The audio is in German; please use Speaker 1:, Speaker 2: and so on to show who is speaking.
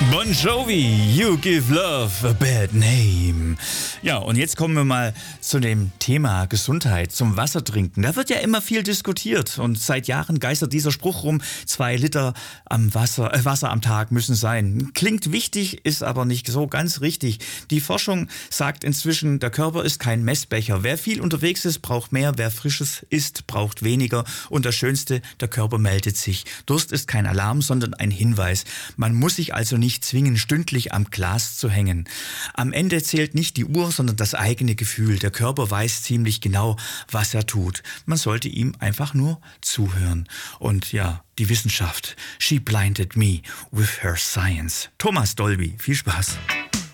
Speaker 1: Bon Jovi, You Give Love a Bad Name. Ja, und jetzt kommen wir mal zu dem Thema Gesundheit, zum Wassertrinken. Da wird ja immer viel diskutiert und seit Jahren geistert dieser Spruch rum, 2 Liter Wasser am Tag müssen sein. Klingt wichtig, ist aber nicht so ganz richtig. Die Forschung sagt inzwischen, der Körper ist kein Messbecher. Wer viel unterwegs ist, braucht mehr. Wer Frisches isst, braucht weniger. Und das Schönste, der Körper meldet sich. Durst ist kein Alarm, sondern ein Hinweis. Man muss sich also nicht zwingen, stündlich am Glas zu hängen. Am Ende zählt nicht die Uhr, sondern das eigene Gefühl. Der Körper weiß ziemlich genau, was er tut. Man sollte ihm einfach nur zuhören. Und ja, die Wissenschaft, she blinded me with her science. Thomas Dolby, viel Spaß.